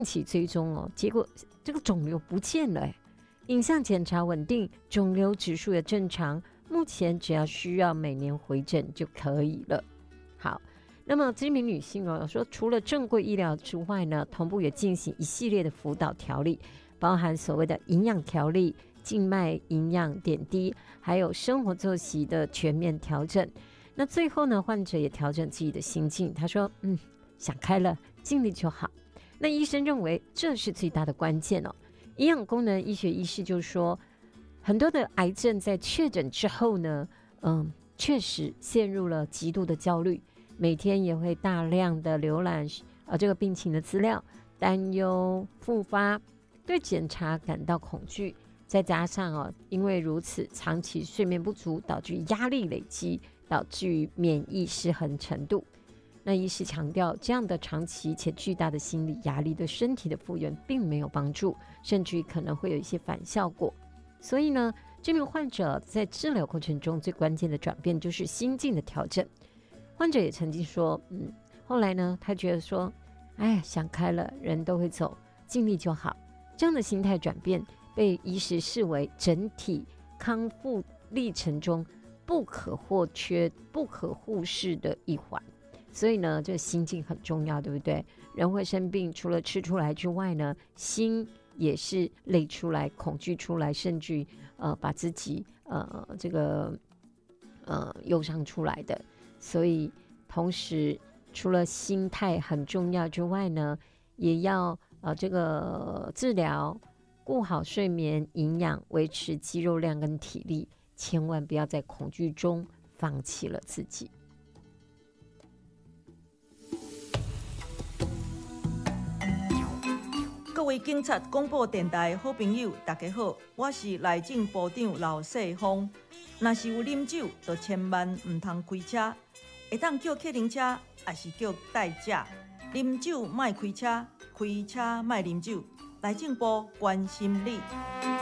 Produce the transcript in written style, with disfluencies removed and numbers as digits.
期追踪哦，结果这个肿瘤不见了，影像检查稳定，肿瘤指数也正常，目前只要需要每年回诊就可以了。好，那么这名女性哦说，除了正规医疗之外呢，同步也进行一系列的辅导调理，包含所谓的营养调理、静脉营养点滴，还有生活作息的全面调整。那最后呢，患者也调整自己的心境，他说想开了，尽力就好。那医生认为这是最大的关键哦。营养功能医学医师就说，很多的癌症在确诊之后呢，确实陷入了极度的焦虑，每天也会大量的浏览这个病情的资料，担忧复发，对检查感到恐惧，再加上因为如此长期睡眠不足，导致压力累积，导致于免疫失衡程度。那医师强调，这样的长期且巨大的心理压力对身体的复原并没有帮助，甚至于可能会有一些反效果。所以呢，这名患者在治疗过程中最关键的转变就是心境的调整。患者也曾经说，后来呢，他觉得说，想开了，人都会走，尽力就好。这样的心态转变被医师视为整体康复历程中不可或缺、不可忽视的一环。所以呢，这心境很重要，对不对？人会生病，除了吃出来之外呢，心也是累出来、恐惧出来，甚至于把自己忧伤出来的。所以同时，除了心态很重要之外呢，也要这个治疗，顾好睡眠、营养，维持肌肉量跟体力，千万不要在恐惧中放弃了自己。 各位警察广播电台好朋友，大家好，我是内政部长刘世芳。若是有啉酒，就千万唔通开车，会当叫客人车，还是叫代驾。啉酒莫开车，开车莫啉酒。内政部关心你。